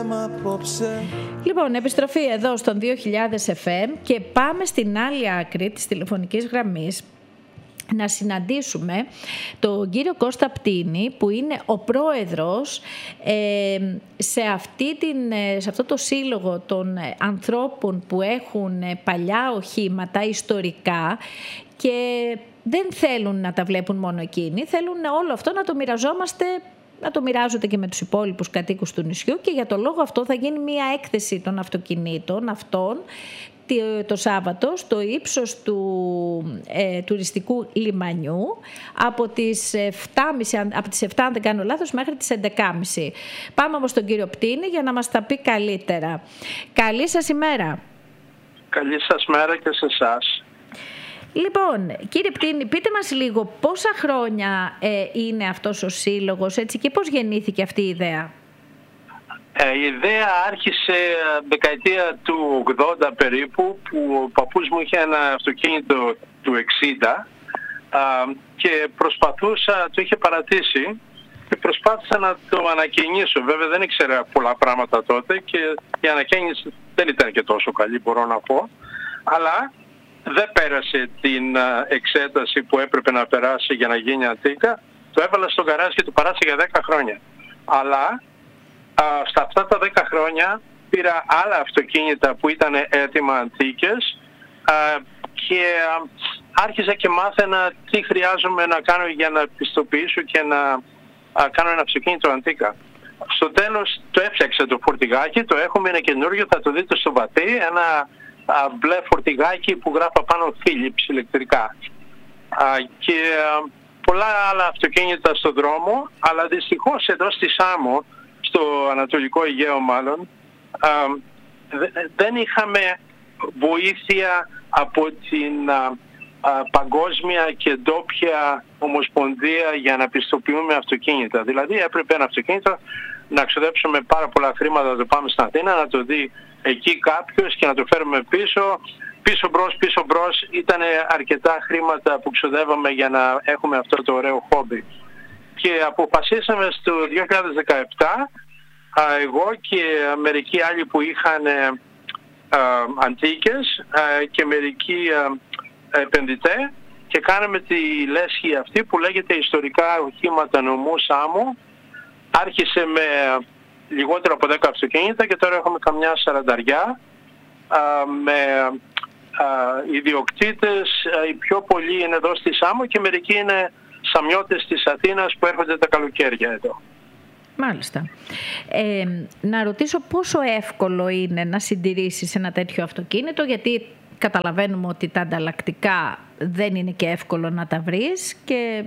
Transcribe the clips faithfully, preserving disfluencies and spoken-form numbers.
θέμα απόψε. Λοιπόν, επιστροφή εδώ στον δύο χιλιάδες εφ εμ και πάμε στην άλλη άκρη της τηλεφωνικής γραμμής να συναντήσουμε τον κύριο Κώστα Πτίνη, που είναι ο πρόεδρος ε, σε, αυτή την, σε αυτό το σύλλογο των ανθρώπων που έχουν παλιά οχήματα ιστορικά και δεν θέλουν να τα βλέπουν μόνο εκείνοι, θέλουν όλο αυτό να το μοιραζόμαστε, να το μοιράζονται και με τους υπόλοιπους κατοίκους του νησιού, και για το λόγο αυτό θα γίνει μια έκθεση των αυτοκινήτων αυτών το Σάββατο στο ύψος του ε, τουριστικού λιμανιού από τις επτά και μισή, από τις επτά αν δεν κάνω λάθος, μέχρι τις έντεκα και μισή. Πάμε όμως στον κύριο Πτίνη για να μας τα πει καλύτερα. Καλή σας ημέρα. Καλή σας μέρα και σε εσάς. Λοιπόν, κύριε Πτίνη, πείτε μας λίγο πόσα χρόνια ε, είναι αυτός ο σύλλογος, έτσι, και πώς γεννήθηκε αυτή η ιδέα. Η ιδέα άρχισε δεκαετία του ογδόντα περίπου, που ο παππούς μου είχε ένα αυτοκίνητο του εξήντα και προσπαθούσα, το είχε παρατήσει και προσπάθησα να το ανακαινήσω. Βέβαια δεν ήξερα πολλά πράγματα τότε και η ανακαίνιση δεν ήταν και τόσο καλή, μπορώ να πω, αλλά δεν πέρασε την εξέταση που έπρεπε να περάσει για να γίνει αντίκα. Το έβαλα στο γκαράζ και το παράτησα για δέκα χρόνια. Αλλά στα αυτά τα δέκα χρόνια πήρα άλλα αυτοκίνητα που ήταν έτοιμα αντίκες και άρχισα και μάθαινα τι χρειάζομαι να κάνω για να πιστοποιήσω και να κάνω ένα αυτοκίνητο αντίκα. Στο τέλος το έφτιαξα το φορτηγάκι, το έχουμε, είναι καινούριο, θα το δείτε στο βατή, ένα μπλε φορτηγάκι που γράφω πάνω Philips ηλεκτρικά. Και πολλά άλλα αυτοκίνητα στον δρόμο, αλλά δυστυχώς εδώ στη Σάμο, στο Ανατολικό Αιγαίο μάλλον, α, δεν είχαμε βοήθεια από την α, α, παγκόσμια και ντόπια ομοσπονδία για να πιστοποιούμε αυτοκίνητα. Δηλαδή έπρεπε ένα αυτοκίνητο να ξοδέψουμε πάρα πολλά χρήματα, να το πάμε στην Αθήνα, να το δει εκεί κάποιος και να το φέρουμε πίσω. Πίσω μπρος, πίσω μπρος, ήταν αρκετά χρήματα που ξοδεύαμε για να έχουμε αυτό το ωραίο χόμπι. Και αποφασίσαμε στο δύο χιλιάδες δεκαεπτά, εγώ και μερικοί άλλοι που είχαν αντίκες και μερικοί επενδυτές, και κάναμε τη λέσχη αυτή που λέγεται ιστορικά οχήματα νομού Σάμο. Άρχισε με λιγότερο από δέκα αυτοκίνητα και τώρα έχουμε καμιά σαρανταριά με ιδιοκτήτες. Οι πιο πολλοί είναι εδώ στη Σάμο και μερικοί είναι σαμιώτες της Αθήνας που έρχονται τα καλοκαίρια εδώ. Μάλιστα. Ε, να ρωτήσω πόσο εύκολο είναι να συντηρήσεις ένα τέτοιο αυτοκίνητο, γιατί καταλαβαίνουμε ότι τα ανταλλακτικά δεν είναι και εύκολο να τα βρεις και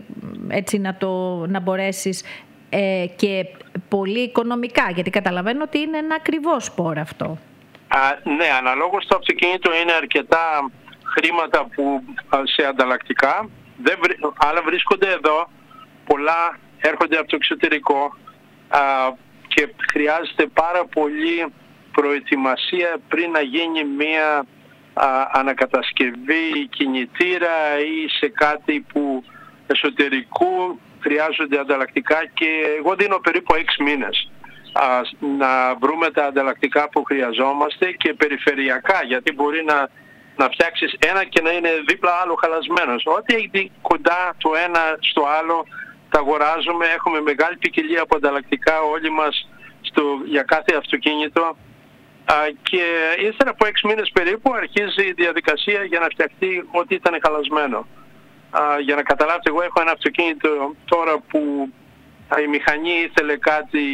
έτσι να, το, να μπορέσεις ε, και πολύ οικονομικά, γιατί καταλαβαίνω ότι είναι ένα ακριβό σπορ αυτό. Α, ναι, αναλόγως το αυτοκίνητο είναι αρκετά χρήματα που σε ανταλλακτικά. Δεν βρι... Άλλα βρίσκονται εδώ, πολλά έρχονται από το εξωτερικό α, και χρειάζεται πάρα πολύ προετοιμασία πριν να γίνει μία α, ανακατασκευή κινητήρα ή σε κάτι που εσωτερικού χρειάζονται ανταλλακτικά, και εγώ δίνω περίπου έξι μήνες α, να βρούμε τα ανταλλακτικά που χρειαζόμαστε και περιφερειακά, γιατί μπορεί να να φτιάξεις ένα και να είναι δίπλα άλλο χαλασμένος. Ό,τι έχει κοντά το ένα στο άλλο τα αγοράζουμε. Έχουμε μεγάλη ποικιλία από ανταλλακτικά όλοι μας στο, για κάθε αυτοκίνητο. Α, και ύστερα από έξι μήνες περίπου αρχίζει η διαδικασία για να φτιαχτεί ό,τι ήταν χαλασμένο. Α, για να καταλάβετε, εγώ έχω ένα αυτοκίνητο τώρα που α, η μηχανή ήθελε κάτι,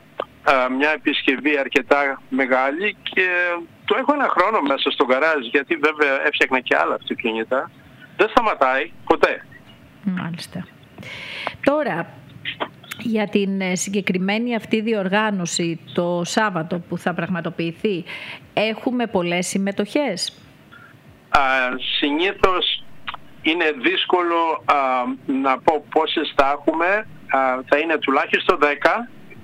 α, α, μια επισκευή αρκετά μεγάλη, και το έχω ένα χρόνο μέσα στο γκαράζ, γιατί βέβαια έφτιαχνα και άλλα αυτοκίνητα. Δεν σταματάει ποτέ. Μάλιστα. Τώρα, για την συγκεκριμένη αυτή διοργάνωση το Σάββατο που θα πραγματοποιηθεί, έχουμε πολλές συμμετοχές? Α, συνήθως είναι δύσκολο α, να πω πόσες θα έχουμε. Α, θα είναι τουλάχιστον δέκα,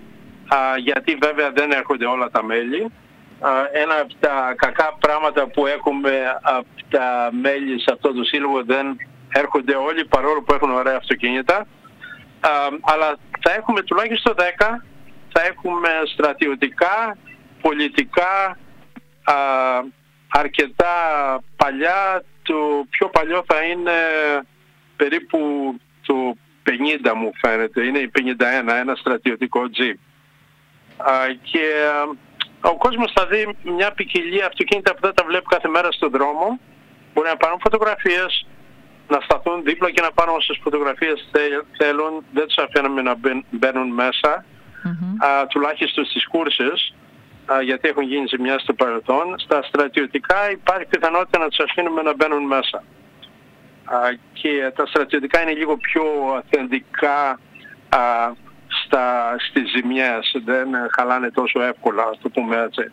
α, γιατί βέβαια δεν έρχονται όλα τα μέλη. Ένα από τα κακά πράγματα που έχουμε από τα μέλη σε αυτό το σύλλογο, δεν έρχονται όλοι παρόλο που έχουν ωραία αυτοκίνητα. Αλλά θα έχουμε τουλάχιστον δέκα. θα έχουμε στρατιωτικά, πολιτικά, α, αρκετά παλιά. Το πιο παλιό θα είναι περίπου το πενήντα μου φαίνεται, είναι η πενήντα ένα, ένα στρατιωτικό Jeep. Α, και α, ο κόσμος θα δει μια ποικιλία αυτοκίνητα που δεν τα βλέπει κάθε μέρα στον δρόμο. Μπορεί να πάρουν φωτογραφίες, να σταθούν δίπλα και να πάρουν όσες φωτογραφίες θέλουν. Δεν τους αφήνουμε να μπαίνουν μέσα, mm-hmm. α, τουλάχιστον στις κούρσες, α, γιατί έχουν γίνει ζημιά στο παρελθόν. Στα στρατιωτικά υπάρχει πιθανότητα να τους αφήνουμε να μπαίνουν μέσα. Α, και τα στρατιωτικά είναι λίγο πιο αυθεντικά α, στα, στις ζημιές. Δεν χαλάνε τόσο εύκολα, ας το πούμε έτσι.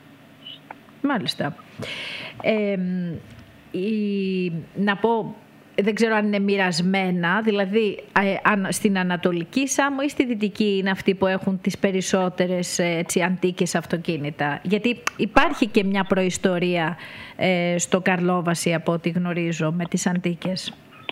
Μάλιστα. Ε, η, να πω... Δεν ξέρω αν είναι μοιρασμένα, δηλαδή στην Ανατολική Σάμο ή στη Δυτική είναι αυτοί που έχουν τις περισσότερες έτσι, αντίκες αυτοκίνητα. Γιατί υπάρχει και μια προϊστορία ε, στο Καρλόβαση από ό,τι γνωρίζω με τις αντίκες.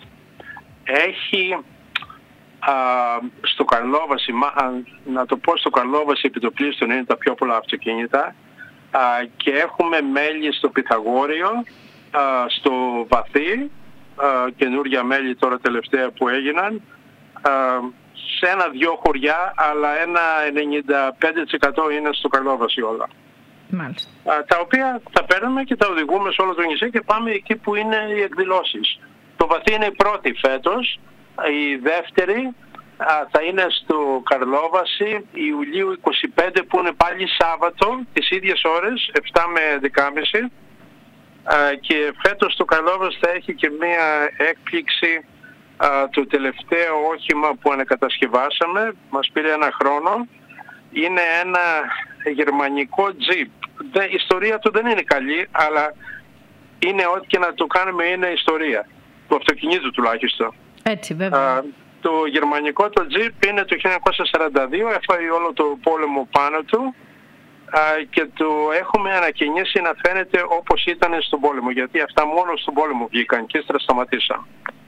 Έχει α, στο Καρλόβαση, να το πω στο Καρλόβαση επιτοπλίστων είναι τα πιο πολλά αυτοκίνητα α, και έχουμε μέλη στο Πυθαγόριο, α, στο Βαθύ, Uh, καινούργια μέλη τώρα τελευταία που έγιναν uh, σε ένα-δυο χωριά, αλλά ένα ενενήντα πέντε τοις εκατό είναι στο Καρλόβαση όλα. Μάλιστα. Uh, τα οποία τα παίρνουμε και τα οδηγούμε σε όλο το νησί και πάμε εκεί που είναι οι εκδηλώσεις. Το Βαθύ είναι η πρώτη φέτος, η δεύτερη uh, θα είναι στο Καρλόβαση Ιουλίου είκοσι πέντε που είναι πάλι Σάββατο τις ίδιες ώρες, επτά με δεκάμιση. Uh, και φέτος το Καρλόβας θα έχει και μία έκπληξη. Uh, το τελευταίο όχημα που ανακατασκευάσαμε, μας πήρε ένα χρόνο, είναι ένα γερμανικό Jeep. Δε, η ιστορία του δεν είναι καλή, αλλά είναι ό,τι και να το κάνουμε είναι ιστορία. Το αυτοκινήτου τουλάχιστον. Έτσι βέβαια. Uh, το γερμανικό το Jeep είναι το χίλια εννιακόσια σαράντα δύο, έφαγε όλο το πόλεμο πάνω του. Και το έχουμε ανακαινήσει να φαίνεται όπως ήταν στον πόλεμο, γιατί αυτά μόνο στον πόλεμο βγήκαν και ύστερα σταματήσαν.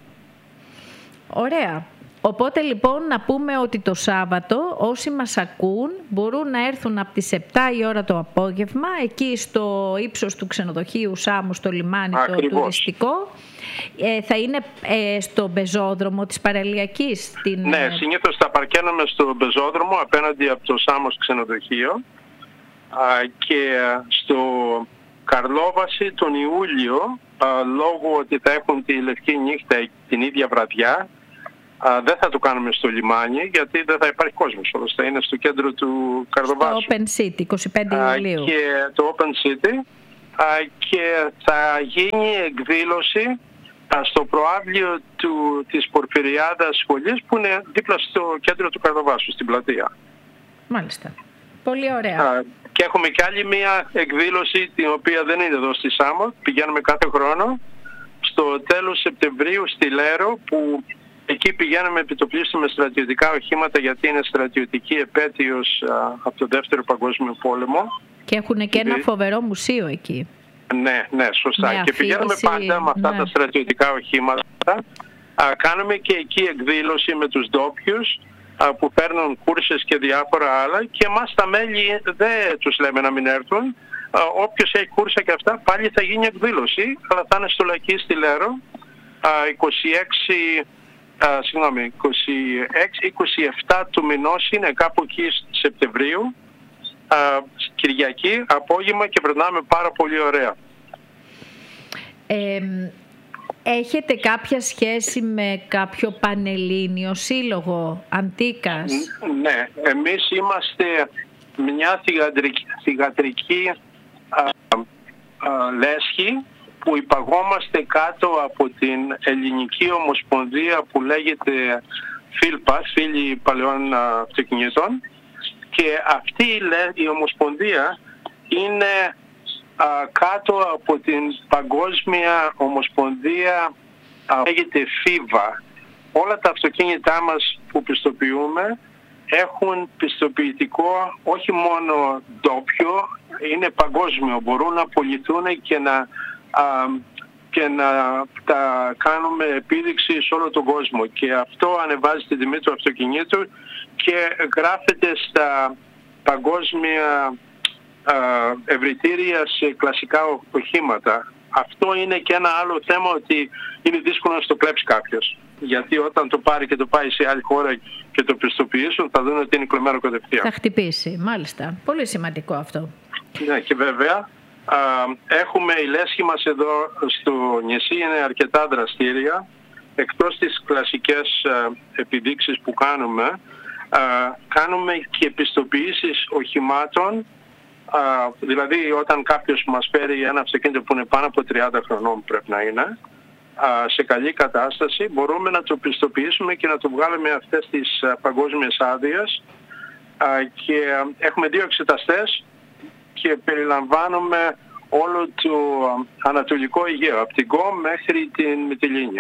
Ωραία. Οπότε λοιπόν να πούμε ότι το Σάββατο όσοι μας ακούν μπορούν να έρθουν από τις επτά η ώρα το απόγευμα εκεί στο ύψος του ξενοδοχείου Σάμου στο λιμάνι. Ακριβώς. Το τουριστικό. Ε, θα είναι ε, στο πεζόδρομο της Παραλιακής. Στην... Ναι, συνήθως θα παρκέναμε στο πεζόδρομο απέναντι από το Σάμος ξενοδοχείο. Και στο Καρλόβαση τον Ιούλιο, λόγω ότι θα έχουν τη λευκή νύχτα την ίδια βραδιά, δεν θα το κάνουμε στο λιμάνι γιατί δεν θα υπάρχει κόσμος. Όλος θα είναι στο κέντρο του Καρλοβάσου. Στο Open City, εικοστή πέμπτη Ιουλίου. Και το Open City και θα γίνει εκδήλωση στο προάβλιο του, της Πορφυριάδας σχολής που είναι δίπλα στο κέντρο του Καρλοβάσου, στην πλατεία. Μάλιστα. Πολύ ωραία. Και έχουμε και άλλη μια εκδήλωση την οποία δεν είναι εδώ στη Σάμο, πηγαίνουμε κάθε χρόνο στο τέλος Σεπτεμβρίου στη Λέρο που εκεί πηγαίνουμε επιτοπλίστων με στρατιωτικά οχήματα γιατί είναι στρατιωτική επέτειος α, από το Δεύτερο Παγκόσμιο Πόλεμο. Και έχουν και ένα φοβερό μουσείο εκεί. Ναι, ναι, σωστά. Με και πηγαίνουμε πάντα με αυτά ναι. τα στρατιωτικά οχήματα. Α, κάνουμε και εκεί εκδήλωση με τους ντόπιους που παίρνουν κούρσες και διάφορα άλλα και εμάς τα μέλη δεν τους λέμε να μην έρθουν. Όποιος έχει κούρσα και αυτά πάλι θα γίνει εκδήλωση, αλλά θα είναι στο Λακκί στη Λέρο είκοσι έξι, α, συγγνώμη, είκοσι έξι, είκοσι επτά του μηνός είναι κάπου εκεί Σεπτεμβρίου, α, Κυριακή, απόγευμα και περνάμε πάρα πολύ ωραία. Ε, Έχετε κάποια σχέση με κάποιο πανελλήνιο σύλλογο Αντίκας? Ναι, εμείς είμαστε μια θυγατρική, θυγατρική α, α, λέσχη που υπαγόμαστε κάτω από την Ελληνική Ομοσπονδία που λέγεται ΦΙΛΠΑ, Φίλοι Παλαιών Αυτοκινήτων, και αυτή η Ομοσπονδία είναι α, κάτω από την Παγκόσμια Ομοσπονδία, α, λέγεται ΦΙΒΑ. Όλα τα αυτοκίνητά μας που πιστοποιούμε έχουν πιστοποιητικό όχι μόνο ντόπιο, είναι παγκόσμιο, μπορούν να πωληθούν και να, α, και να τα κάνουμε επίδειξη σε όλο τον κόσμο, και αυτό ανεβάζει την τιμή του αυτοκινήτου και γράφεται στα παγκόσμια ευρυτήρια σε κλασικά οχήματα. Αυτό είναι και ένα άλλο θέμα, ότι είναι δύσκολο να το κλέψει κάποιος. Γιατί όταν το πάρει και το πάει σε άλλη χώρα και το πιστοποιήσουν, θα δουν ότι είναι κλεμμένο κατευθείαν. Θα χτυπήσει, μάλιστα. Πολύ σημαντικό αυτό. Ναι, και βέβαια α, έχουμε η λέσχη μας εδώ στο νησί, είναι αρκετά δραστήρια. Εκτός τις κλασικές α, επιδείξεις που κάνουμε, α, κάνουμε και επιστοποιήσεις οχημάτων. Uh, δηλαδή όταν κάποιος μας φέρει ένα αυτοκίνητο που είναι πάνω από τριάντα χρονών, πρέπει να είναι, uh, σε καλή κατάσταση, μπορούμε να το πιστοποιήσουμε και να το βγάλουμε αυτές τις uh, παγκόσμιες άδειες, uh, και uh, έχουμε δύο εξεταστές και περιλαμβάνουμε όλο το uh, Ανατολικό Αιγαίο, από την Κο μέχρι την Μυτιλήνη,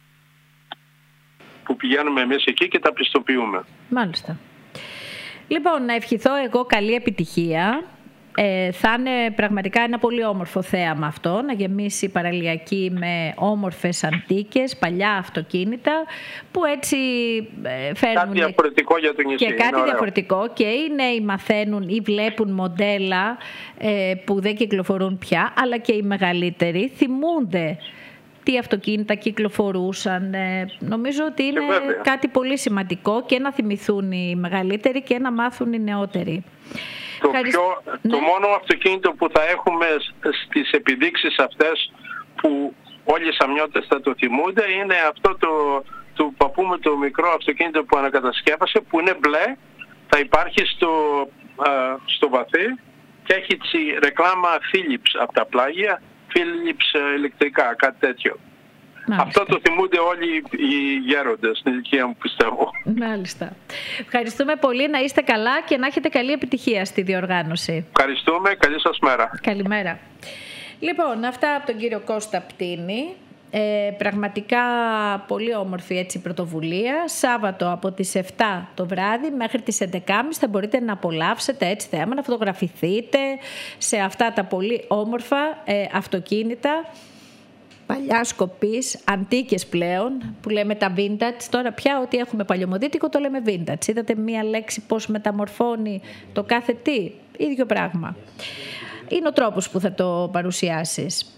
που πηγαίνουμε εμείς εκεί και τα πιστοποιούμε. Μάλιστα. Λοιπόν, να ευχηθώ εγώ καλή επιτυχία. Ε, θα είναι πραγματικά ένα πολύ όμορφο θέαμα αυτό, να γεμίσει η παραλιακή με όμορφες αντίκες, παλιά αυτοκίνητα που έτσι ε, φέρνουν κάτι διαφορετικό για το νησί. Και κάτι διαφορετικό, και οι νέοι μαθαίνουν ή βλέπουν μοντέλα ε, που δεν κυκλοφορούν πια, αλλά και οι μεγαλύτεροι θυμούνται τι αυτοκίνητα κυκλοφορούσαν. Ε, νομίζω ότι είναι κάτι πολύ σημαντικό, και να θυμηθούν οι μεγαλύτεροι και να μάθουν οι νεότεροι. Το, πιο, ναι. το μόνο αυτοκίνητο που θα έχουμε στις επιδείξεις αυτές, που όλοι οι σαμιώτες θα το θυμούνται, είναι αυτό το, το παππού μου, το μικρό αυτοκίνητο που ανακατασκεύασε, που είναι μπλε, θα υπάρχει στο, α, στο βαθύ και έχει τσι, ρεκλάμα Philips από τα πλάγια, Philips ηλεκτρικά, κάτι τέτοιο. Μάλιστα. Αυτό το θυμούνται όλοι οι γέροντες στην ηλικία μου, πιστεύω. Μάλιστα. Ευχαριστούμε πολύ, να είστε καλά και να έχετε καλή επιτυχία στη διοργάνωση. Ευχαριστούμε, καλή σας μέρα. Καλημέρα. Λοιπόν, αυτά από τον κύριο Κώστα Πτίνη. Ε, πραγματικά πολύ όμορφη έτσι πρωτοβουλία. Σάββατο από τις επτά το βράδυ μέχρι τις έντεκα και μισή θα μπορείτε να απολαύσετε έτσι θέαμα, να φωτογραφηθείτε σε αυτά τα πολύ όμορφα ε, αυτοκίνητα παλιά σκοπής, αντίκες πλέον, που λέμε τα vintage. Τώρα πια ό,τι έχουμε παλιωμοδίτικο το λέμε vintage. Είδατε μία λέξη πώς μεταμορφώνει το κάθε τι, ίδιο πράγμα. Είναι ο τρόπος που θα το παρουσιάσεις.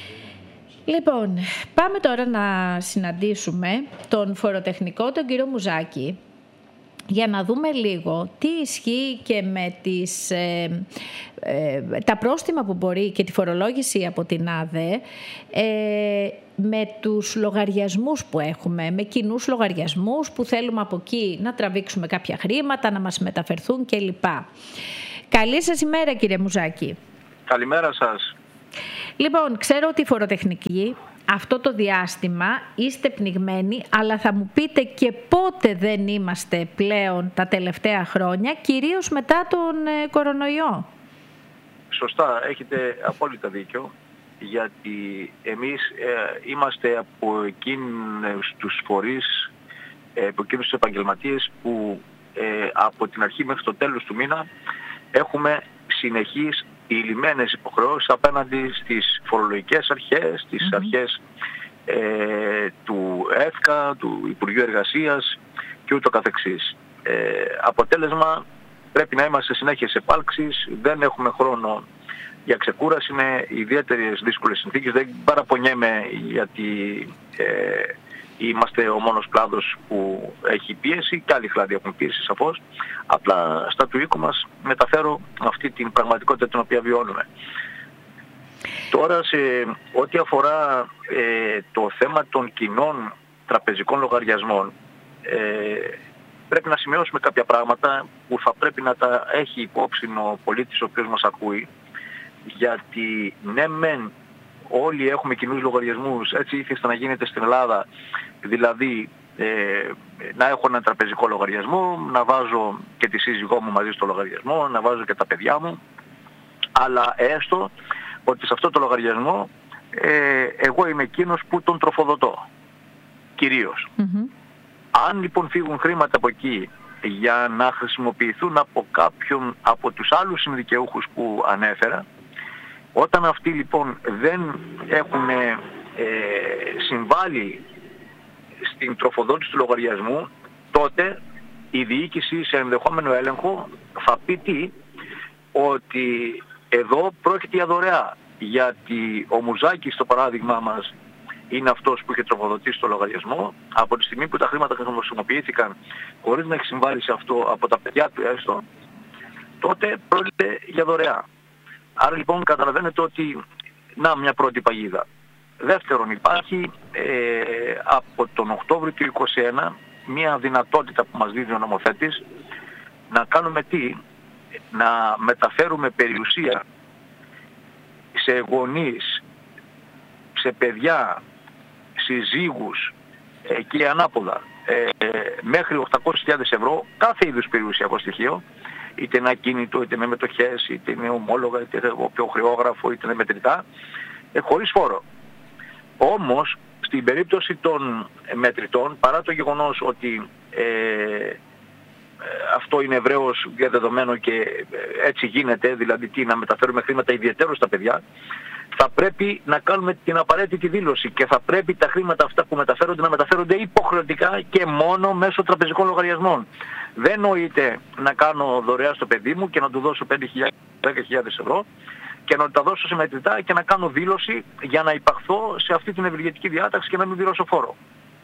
Λοιπόν, πάμε τώρα να συναντήσουμε τον φοροτεχνικό, τον κύριο Μουζάκη, για να δούμε λίγο τι ισχύει και με τις, ε, ε, τα πρόστιμα που μπορεί και τη φορολόγηση από την ΑΔΕ, ε, με τους λογαριασμούς που έχουμε, με κοινούς λογαριασμούς που θέλουμε από εκεί να τραβήξουμε κάποια χρήματα, να μας μεταφερθούν κλπ. Καλή σας ημέρα, κύριε Μουζάκη. Καλημέρα σας. Λοιπόν, ξέρω ότι η φοροτεχνική αυτό το διάστημα είστε πνιγμένοι, αλλά θα μου πείτε και πότε δεν είμαστε πλέον τα τελευταία χρόνια, κυρίως μετά τον ε, κορονοϊό. Σωστά, έχετε απόλυτα δίκιο, γιατί εμείς ε, είμαστε από εκείνους τους φορείς, ε, από εκείνους τους επαγγελματίες που ε, από την αρχή μέχρι το τέλος του μήνα έχουμε συνεχείς οι λιμένες υποχρεώσεις απέναντι στις φορολογικές αρχές, στις mm-hmm. αρχές ε, του ΕΦΚΑ, του Υπουργείου Εργασίας και ούτω καθεξής. Ε, αποτέλεσμα, πρέπει να είμαστε συνέχεια σε επάλξεις, δεν έχουμε χρόνο για ξεκούραση, είναι ιδιαίτερες δύσκολες συνθήκες, δεν παραπονιέμαι γιατί ε, είμαστε ο μόνος κλάδος που έχει πίεση, και άλλοι κλάδοι έχουν πίεση σαφώς. Απλά στα του οίκου μας μεταφέρω αυτή την πραγματικότητα την οποία βιώνουμε. Τώρα, σε ό,τι αφορά ε, το θέμα των κοινών τραπεζικών λογαριασμών, ε, πρέπει να σημειώσουμε κάποια πράγματα που θα πρέπει να τα έχει υπόψη ο πολίτης ο οποίος μας ακούει, γιατί ναι μεν όλοι έχουμε κοινούς λογαριασμούς, έτσι ήθιστε να γίνεται στην Ελλάδα, δηλαδή ε, να έχω ένα τραπεζικό λογαριασμό, να βάζω και τη σύζυγό μου μαζί στο λογαριασμό, να βάζω και τα παιδιά μου, αλλά έστω ότι σε αυτό το λογαριασμό ε, εγώ είμαι εκείνος που τον τροφοδοτώ, κυρίως. Mm-hmm. Αν λοιπόν φύγουν χρήματα από εκεί για να χρησιμοποιηθούν από κάποιον από τους άλλους συνδικαιούχους που ανέφερα, όταν αυτοί λοιπόν δεν έχουν ε, συμβάλει στην τροφοδότηση του λογαριασμού, τότε η διοίκηση σε ενδεχόμενο έλεγχο θα πει τι, ότι εδώ πρόκειται για δωρεά. Γιατί ο Μουζάκης, στο παράδειγμά μας, είναι αυτός που είχε τροφοδοτήσει το λογαριασμό. Από τη στιγμή που τα χρήματα χρησιμοποιήθηκαν χωρίς να έχει συμβάλει σε αυτό από τα παιδιά του έστω, τότε πρόκειται για δωρεά. Άρα λοιπόν καταλαβαίνετε ότι να μια πρώτη παγίδα. Δεύτερον, υπάρχει ε, από τον Οκτώβριο του είκοσι ένα μια δυνατότητα που μας δίδει ο νομοθέτης να κάνουμε τι, να μεταφέρουμε περιουσία σε γονείς, σε παιδιά, συζύγους ε, και ανάποδα ε, ε, μέχρι οκτακόσιες χιλιάδες ευρώ κάθε είδους περιουσιακό στοιχείο, είτε είναι ακίνητο, είτε είναι μετοχές, είτε είναι ομόλογα, είτε είναι οπιοχρεόγραφο, είτε είναι μετρητά, ε, χωρίς φόρο. Όμως, στην περίπτωση των μετρητών, παρά το γεγονός ότι ε, ε, αυτό είναι ευρέως διαδεδομένο και έτσι γίνεται, δηλαδή τι, να μεταφέρουμε χρήματα ιδιαιτέρως στα παιδιά, θα πρέπει να κάνουμε την απαραίτητη δήλωση και θα πρέπει τα χρήματα αυτά που μεταφέρονται να μεταφέρονται υποχρεωτικά και μόνο μέσω τραπεζικών λογαριασμών. Δεν νοείται να κάνω δωρεά στο παιδί μου και να του δώσω πέντε χιλιάδες με δέκα χιλιάδες ευρώ και να τα δώσω σε μετρητά και να κάνω δήλωση για να υπαχθώ σε αυτή την ευεργετική διάταξη και να μην πληρώσω φόρο.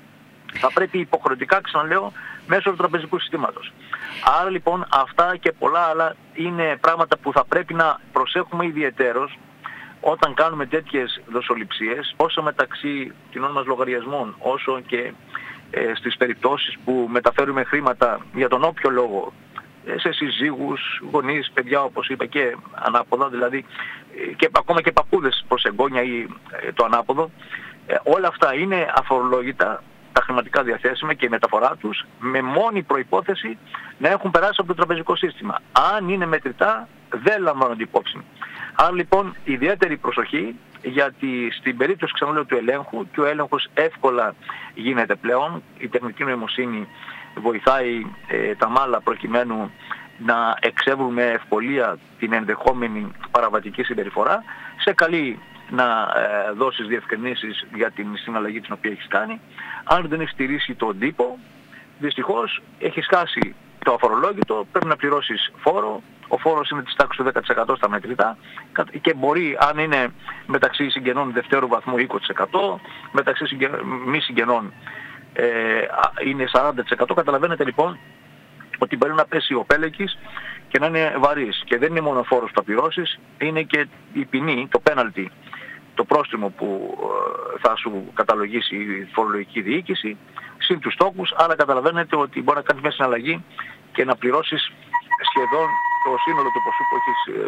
Θα πρέπει υποχρεωτικά, ξαναλέω, μέσω του τραπεζικού συστήματος. Άρα λοιπόν αυτά και πολλά άλλα είναι πράγματα που θα πρέπει να προσέχουμε ιδιαιτέρως όταν κάνουμε τέτοιες δοσοληψίες, όσο μεταξύ κοινών μας λογαριασμών, όσο και ε, στις περιπτώσεις που μεταφέρουμε χρήματα για τον όποιο λόγο, ε, σε συζύγους, γονείς, παιδιά όπως είπα και ανάποδα, δηλαδή ε, και ακόμα και παππούδες προς εγγόνια ή ε, το ανάποδο, ε, όλα αυτά είναι αφορολόγητα, τα χρηματικά διαθέσιμα και η μεταφορά τους, με μόνη προϋπόθεση να έχουν περάσει από το τραπεζικό σύστημα. Αν είναι μετρητά, δεν λαμβάνονται υπόψη. Άρα λοιπόν ιδιαίτερη προσοχή, γιατί στην περίπτωση, ξαναλέω, του ελέγχου, και ο έλεγχος εύκολα γίνεται πλέον, η τεχνητή νοημοσύνη βοηθάει ε, τα μάλα προκειμένου να εξεύρουμε ευκολία την ενδεχόμενη παραβατική συμπεριφορά, σε καλή να ε, δώσεις διευκρινήσεις για την συναλλαγή την οποία έχεις κάνει. Αν δεν έχεις τηρήσει τον τύπο, δυστυχώς έχεις χάσει το αφορολόγητο, πρέπει να πληρώσεις φόρο. Ο φόρος είναι της τάξης του δέκα τοις εκατό στα μετρητά και μπορεί, αν είναι μεταξύ συγγενών δευτέρου βαθμού, είκοσι τοις εκατό, μεταξύ συγγε... μη συγγενών ε, είναι σαράντα τοις εκατό. Καταλαβαίνετε λοιπόν ότι μπορεί να πέσει ο πέλεκης και να είναι βαρύς. Και δεν είναι μόνο ο φόρος που θα πληρώσεις, είναι και η ποινή, το πέναλτι, το πρόστιμο που θα σου καταλογίσει η φορολογική διοίκηση, συν τους τόκους. Άρα καταλαβαίνετε ότι μπορεί να κάνεις μια συναλλαγή και να πληρώσεις σχεδόν το σύνολο του ποσού που έχεις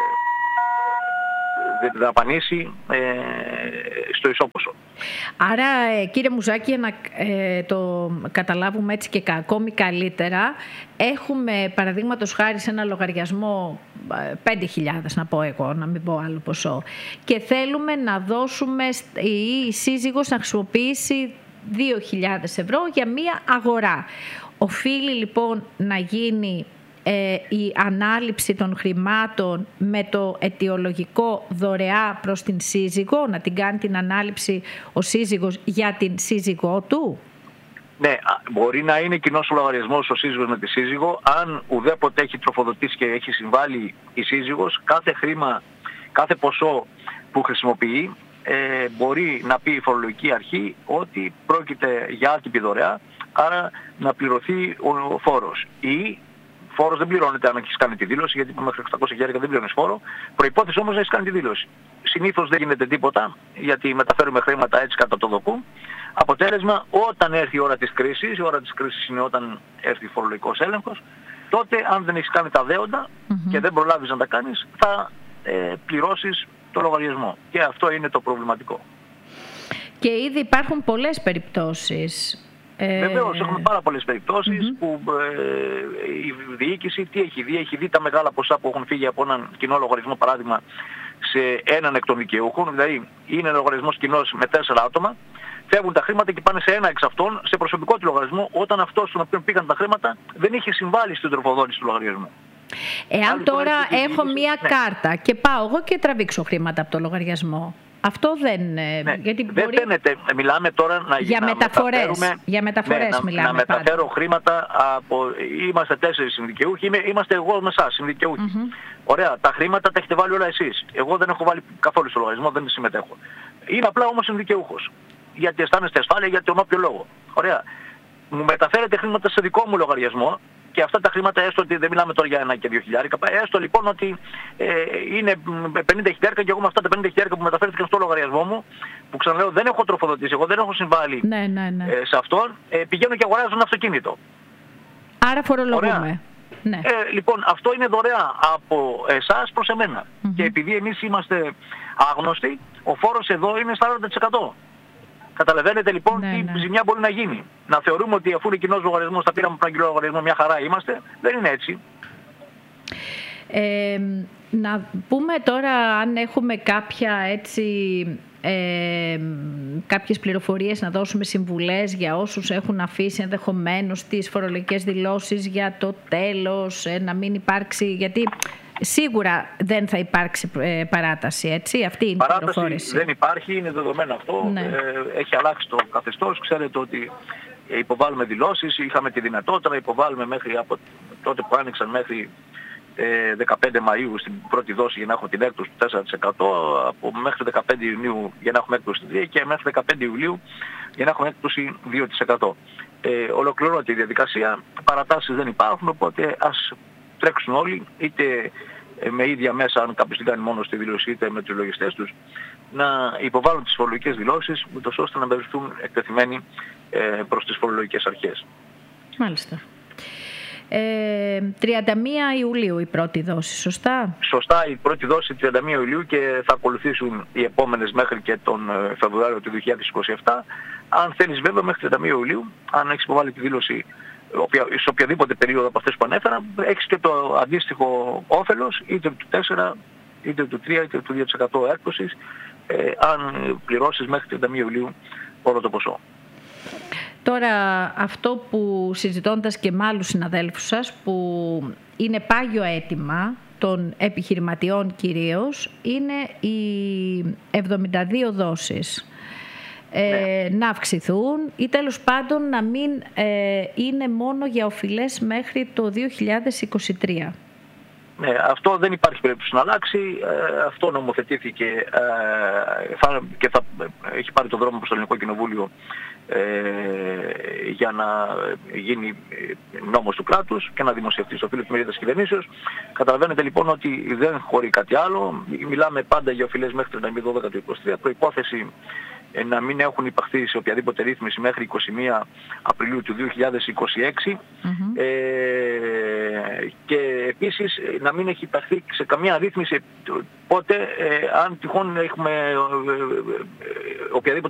ε, δαπανίσει ε, στο ισόποσο. Άρα ε, κύριε Μουζάκη, να ε, το καταλάβουμε έτσι και ακόμη καλύτερα, έχουμε παραδείγματος χάρη σε ένα λογαριασμό πέντε χιλιάδες, να πω εγώ, να μην πω άλλο ποσό, και θέλουμε να δώσουμε η σύζυγος να χρησιμοποιήσει δύο χιλιάδες ευρώ για μία αγορά. Οφείλει λοιπόν να γίνει ε, η ανάληψη των χρημάτων με το αιτιολογικό δωρεά προς την σύζυγο, να την κάνει την ανάληψη ο σύζυγος για την σύζυγό του? Ναι, μπορεί να είναι κοινός ο λογαριασμός ο σύζυγος με τη σύζυγο. Αν ουδέποτε έχει τροφοδοτήσει και έχει συμβάλει η σύζυγος, κάθε χρήμα, κάθε ποσό που χρησιμοποιεί, ε, μπορεί να πει η φορολογική αρχή ότι πρόκειται για άτυπη δωρεά, άρα να πληρωθεί ο φόρος. Ή φόρος δεν πληρώνεται αν έχεις κάνει τη δήλωση, γιατί μέχρι οκτακόσια χιλιάδες δεν πληρώνεις φόρο. Προϋπόθεση όμως να έχεις κάνει τη δήλωση. Συνήθως δεν γίνεται τίποτα, γιατί μεταφέρουμε χρήματα έτσι κατά το δοκού. Αποτέλεσμα, όταν έρθει η ώρα της κρίσης, η ώρα της κρίσης είναι όταν έρθει ο φορολογικός έλεγχος, τότε αν δεν έχεις κάνει τα δέοντα mm-hmm. και δεν προλάβεις να τα κάνεις, θα ε, πληρώσεις το λογαριασμό. Και αυτό είναι το προβληματικό. Και ήδη υπάρχουν πολλές περιπτώσεις. Ε... Βεβαίως, έχουμε πάρα πολλές περιπτώσεις mm-hmm. που ε, η διοίκηση τι έχει δει, έχει δει τα μεγάλα ποσά που έχουν φύγει από έναν κοινό λογαριασμό, παράδειγμα, σε έναν εκ των δικαιούχων, δηλαδή είναι λογαριασμός κοινός με τέσσερα άτομα, φεύγουν τα χρήματα και πάνε σε ένα εξ αυτών, σε προσωπικό του λογαριασμό, όταν αυτός στον οποίο πήγαν τα χρήματα δεν είχε συμβάλει στην τροφοδότηση του λογαριασμού. Εάν τώρα έχω μία ναι. κάρτα και πάω εγώ και τραβήξω χρήματα από το λογαριασμό, Αυτό δεν... Ναι, γιατί δεν μπορεί... φαίνεται. Μιλάμε τώρα να, για να μεταφορές. μεταφέρουμε... Για μεταφορές ναι, μιλάμε να, να μεταφέρω πάντα. χρήματα από... Είμαστε τέσσερις συνδικαιούχοι, είμαστε εγώ με εσάς συνδικαιούχοι. Mm-hmm. Ωραία, τα χρήματα τα έχετε βάλει όλα εσείς. Εγώ δεν έχω βάλει καθόλου στο λογαριασμό, δεν συμμετέχω. Είναι απλά όμως συνδικαιούχος. Γιατί αισθάνεστε ασφάλεια, για τον όποιο λόγο. Ωραία. Μου μεταφέρετε χρήματα σε δικό μου λογαριασμό και αυτά τα χρήματα, έστω ότι δεν μιλάμε τώρα για ένα και δύο χιλιάρικα, έστω λοιπόν ότι ε, είναι πενήντα χιλιάρικα και εγώ με αυτά τα πενήντα χιλιάρικα που μεταφέρθηκαν στο λογαριασμό μου, που ξαναλέω δεν έχω τροφοδοτήσει, εγώ δεν έχω συμβάλει ναι, ναι, ναι. Ε, σε αυτόν, ε, πηγαίνω και αγοράζω ένα αυτοκίνητο. Άρα φορολογούμε. Ναι. Ε, λοιπόν, αυτό είναι δωρεά από εσάς προς εμένα. Mm-hmm. Και επειδή εμείς είμαστε άγνωστοι, ο φόρος εδώ είναι σαράντα τοις εκατό. Καταλαβαίνετε λοιπόν ναι, τι ναι. ζημιά μπορεί να γίνει. Να θεωρούμε ότι αφού είναι κοινός λογαριασμός, θα πήραμε έναν κοινό λογαριασμό, μια χαρά είμαστε. Δεν είναι έτσι. Ε, να πούμε τώρα αν έχουμε κάποια έτσι... Ε, κάποιες πληροφορίες να δώσουμε συμβουλές για όσους έχουν αφήσει ενδεχομένως τις φορολογικές δηλώσεις για το τέλος, ε, να μην υπάρξει, γιατί σίγουρα δεν θα υπάρξει ε, παράταση, έτσι, αυτή είναι η πληροφόρηση. Παράταση δεν υπάρχει, είναι δεδομένο αυτό, ναι. ε, έχει αλλάξει το καθεστώς, ξέρετε ότι υποβάλλουμε δηλώσεις, είχαμε τη δυνατότητα να υποβάλλουμε μέχρι από τότε που άνοιξαν μέχρι δεκαπέντε Μαΐου στην πρώτη δόση για να έχω την έκπτωση του τέσσερα τοις εκατό, από μέχρι δεκαπέντε Ιουνίου για να έχουμε έκπτωση τρία τοις εκατό και μέχρι δεκαπέντε Ιουλίου για να έχουμε έκπτωση δύο τοις εκατό. Ε, ολοκληρώνεται η διαδικασία, παρατάσεις δεν υπάρχουν, οπότε ας τρέξουν όλοι, είτε με ίδια μέσα, αν κάποιος την κάνει μόνο στη δήλωση, είτε με τους λογιστές τους, να υποβάλουν τις φορολογικές δηλώσεις, ούτως ώστε να βρίσκουν εκτεθειμένοι ε, προς τις φορολογικές αρχές. Μάλιστα. Ε, τριάντα μία Ιουλίου η πρώτη δόση, σωστά? Σωστά, η πρώτη δόση τριάντα μία Ιουλίου και θα ακολουθήσουν οι επόμενες μέχρι και τον Φεβρουάριο του δύο χιλιάδες είκοσι επτά. Αν θέλεις βέβαια μέχρι τριάντα μία Ιουλίου, αν έχεις υποβάλει τη δήλωση σε οποιαδήποτε περίοδο από αυτές που ανέφερα, έχεις και το αντίστοιχο όφελος είτε του τέσσερα, είτε του τρία, είτε του δύο τοις εκατό έκπτωσης, ε, αν πληρώσεις μέχρι τριάντα μία Ιουλίου όλο το ποσό. Τώρα αυτό που συζητώντας και με άλλους συναδέλφους σας, που είναι πάγιο αίτημα των επιχειρηματιών κυρίως, είναι οι εβδομήντα δύο δόσεις. Ε, ναι. Να αυξηθούν ή τέλος πάντων να μην ε, είναι μόνο για οφειλές μέχρι το δύο χιλιάδες είκοσι τρία. Ναι, αυτό δεν υπάρχει περίπτωση να αλλάξει. Ε, αυτό νομοθετήθηκε ε, θα, και θα έχει πάρει τον δρόμο προς το Ελληνικό Κοινοβούλιο ε, για να γίνει νόμος του κράτους και να δημοσιευτεί στο φύλλο επιμέλεια της κυβερνήσεως. Καταλαβαίνετε λοιπόν ότι δεν χωρεί κάτι άλλο. Μιλάμε πάντα για οφειλές μέχρι τριάντα μία δώδεκα του είκοσι τρία. Προϋπόθεση να μην έχουν υπαχθεί σε οποιαδήποτε ρύθμιση μέχρι εικοστή πρώτη Απριλίου του δύο χιλιάδες είκοσι έξι mm-hmm. ε, και επίσης να μην έχει υπαχθεί σε καμία ρύθμιση πότε ε, αν τυχόν έχουμε ε, ε, οποιαδήποτε